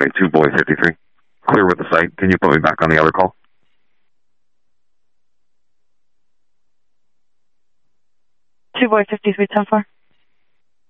County, 2 Boy 53. Clear with the site. Can you put me back on the other call? 2 Boy 53, 10-4.